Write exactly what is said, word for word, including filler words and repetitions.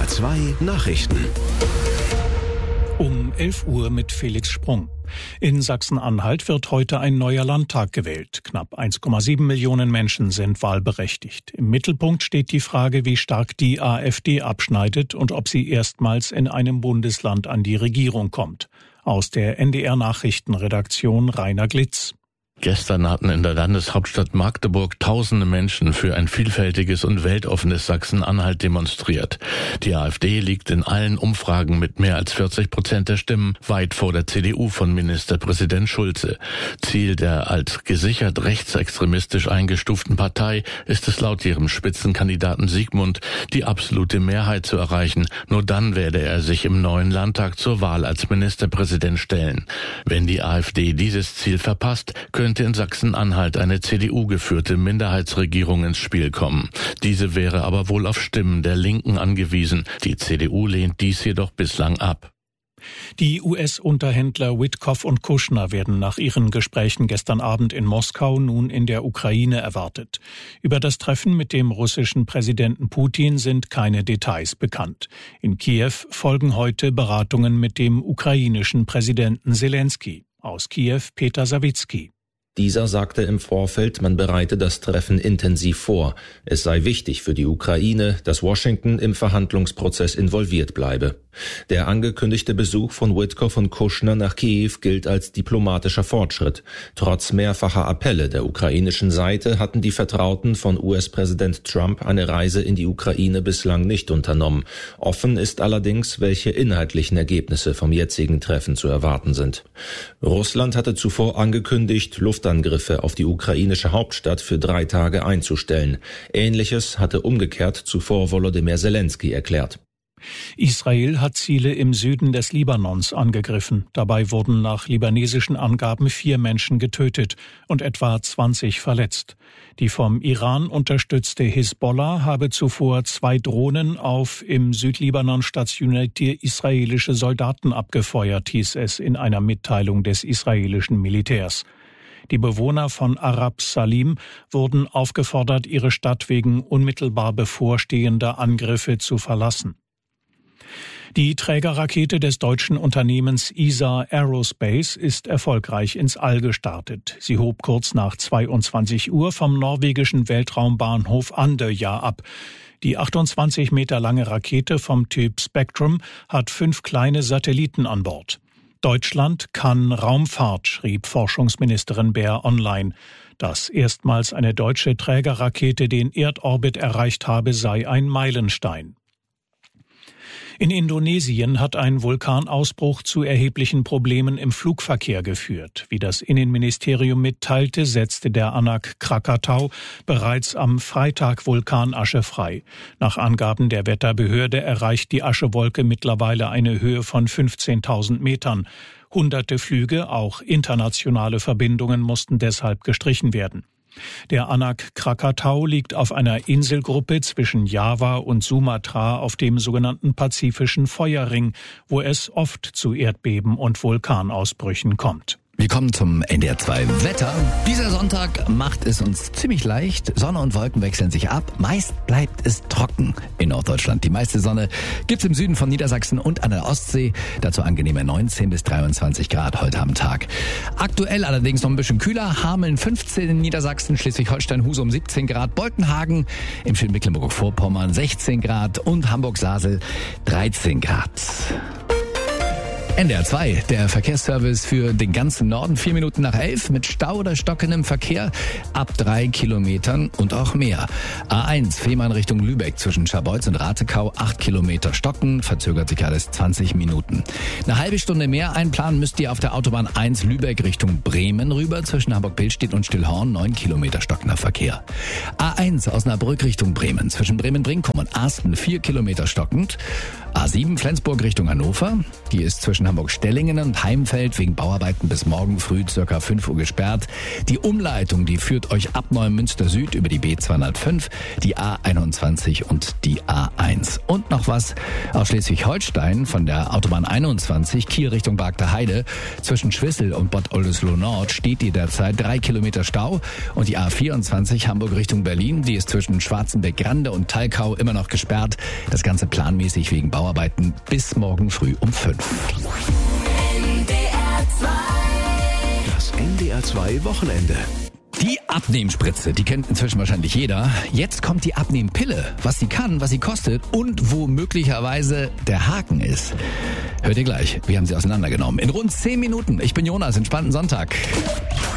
zwei Nachrichten. Um elf Uhr mit Felix Sprung. In Sachsen-Anhalt wird heute ein neuer Landtag gewählt. Knapp eins Komma sieben Millionen Menschen sind wahlberechtigt. Im Mittelpunkt steht die Frage, wie stark die AfD abschneidet und ob sie erstmals in einem Bundesland an die Regierung kommt. Aus der N D R-Nachrichtenredaktion Rainer Glitz. Gestern hatten in der Landeshauptstadt Magdeburg tausende Menschen für ein vielfältiges und weltoffenes Sachsen-Anhalt demonstriert. Die AfD liegt in allen Umfragen mit mehr als vierzig Prozent der Stimmen weit vor der C D U von Ministerpräsident Schulze. Ziel der als gesichert rechtsextremistisch eingestuften Partei ist es laut ihrem Spitzenkandidaten Siegmund, die absolute Mehrheit zu erreichen. Nur dann werde er sich im neuen Landtag zur Wahl als Ministerpräsident stellen. Wenn die AfD dieses Ziel verpasst, können könnte in Sachsen-Anhalt eine C D U-geführte Minderheitsregierung ins Spiel kommen. Diese wäre aber wohl auf Stimmen der Linken angewiesen. Die C D U lehnt dies jedoch bislang ab. Die U S-Unterhändler Witkoff und Kushner werden nach ihren Gesprächen gestern Abend in Moskau nun in der Ukraine erwartet. Über das Treffen mit dem russischen Präsidenten Putin sind keine Details bekannt. In Kiew folgen heute Beratungen mit dem ukrainischen Präsidenten Selenskyj. Aus Kiew Peter Sawicki. Dieser sagte im Vorfeld, man bereite das Treffen intensiv vor. Es sei wichtig für die Ukraine, dass Washington im Verhandlungsprozess involviert bleibe. Der angekündigte Besuch von Witkoff und Kushner nach Kiew gilt als diplomatischer Fortschritt. Trotz mehrfacher Appelle der ukrainischen Seite hatten die Vertrauten von U S-Präsident Trump eine Reise in die Ukraine bislang nicht unternommen. Offen ist allerdings, welche inhaltlichen Ergebnisse vom jetzigen Treffen zu erwarten sind. Russland hatte zuvor angekündigt, Luftangriffe auf die ukrainische Hauptstadt für drei Tage einzustellen. Ähnliches hatte umgekehrt zuvor Volodymyr Selenskyj erklärt. Israel hat Ziele im Süden des Libanons angegriffen. Dabei wurden nach libanesischen Angaben vier Menschen getötet und etwa zwanzig verletzt. Die vom Iran unterstützte Hisbollah habe zuvor zwei Drohnen auf im Südlibanon stationierte israelische Soldaten abgefeuert, hieß es in einer Mitteilung des israelischen Militärs. Die Bewohner von Arab Salim wurden aufgefordert, ihre Stadt wegen unmittelbar bevorstehender Angriffe zu verlassen. Die Trägerrakete des deutschen Unternehmens E S A Aerospace ist erfolgreich ins All gestartet. Sie hob kurz nach zweiundzwanzig Uhr vom norwegischen Weltraumbahnhof Andøya ab. Die achtundzwanzig Meter lange Rakete vom Typ Spectrum hat fünf kleine Satelliten an Bord. Deutschland kann Raumfahrt, schrieb Forschungsministerin Baer online. Dass erstmals eine deutsche Trägerrakete den Erdorbit erreicht habe, sei ein Meilenstein. In Indonesien hat ein Vulkanausbruch zu erheblichen Problemen im Flugverkehr geführt. Wie das Innenministerium mitteilte, setzte der Anak Krakatau bereits am Freitag Vulkanasche frei. Nach Angaben der Wetterbehörde erreicht die Aschewolke mittlerweile eine Höhe von fünfzehntausend Metern. Hunderte Flüge, auch internationale Verbindungen, mussten deshalb gestrichen werden. Der Anak Krakatau liegt auf einer Inselgruppe zwischen Java und Sumatra auf dem sogenannten Pazifischen Feuerring, wo es oft zu Erdbeben und Vulkanausbrüchen kommt. Willkommen zum N D R zwei Wetter. Dieser Sonntag macht es uns ziemlich leicht. Sonne und Wolken wechseln sich ab. Meist bleibt es trocken in Norddeutschland. Die meiste Sonne gibt's im Süden von Niedersachsen und an der Ostsee. Dazu angenehme neunzehn bis dreiundzwanzig Grad heute am Tag. Aktuell allerdings noch ein bisschen kühler. Hameln fünfzehn in Niedersachsen, Schleswig-Holstein, Husum siebzehn Grad, Boltenhagen im schönen Mecklenburg-Vorpommern sechzehn Grad und Hamburg-Sasel dreizehn Grad. N D R zwei, der Verkehrsservice für den ganzen Norden, vier Minuten nach elf mit Stau oder stockendem Verkehr ab drei Kilometern und auch mehr. A eins, Fehmarn Richtung Lübeck zwischen Scharbeutz und Ratekau, acht Kilometer stocken, verzögert sich alles zwanzig Minuten. Eine halbe Stunde mehr einplanen müsst ihr auf der Autobahn eins Lübeck Richtung Bremen rüber zwischen Hamburg-Billstedt und Stillhorn, neun Kilometer stockender Verkehr. A eins Osnabrück Richtung Bremen zwischen Bremen-Brinkum und Asten, vier Kilometer stockend. A sieben Flensburg Richtung Hannover. Die ist zwischen Hamburg-Stellingen und Heimfeld wegen Bauarbeiten bis morgen früh circa fünf Uhr gesperrt. Die Umleitung, die führt euch ab Neumünster Süd über die B zweihundertfünf, die A einundzwanzig und die A eins. Und noch was aus Schleswig-Holstein von der Autobahn einundzwanzig Kiel Richtung Bargter Heide. Zwischen Schwissel und Bad Oldesloe Nord steht die derzeit drei Kilometer Stau. Und die A vierundzwanzig Hamburg Richtung Berlin, die ist zwischen Schwarzenbeck-Grande und Talkau immer noch gesperrt. Das Ganze planmäßig wegen Bauarbeiten bis morgen früh um fünf. Das N D R zwei Wochenende. Die Abnehmspritze, die kennt inzwischen wahrscheinlich jeder. Jetzt kommt die Abnehmpille. Was sie kann, was sie kostet und wo möglicherweise der Haken ist. Hört ihr gleich. Wir haben sie auseinandergenommen. In rund zehn Minuten. Ich bin Jonas. Entspannten Sonntag.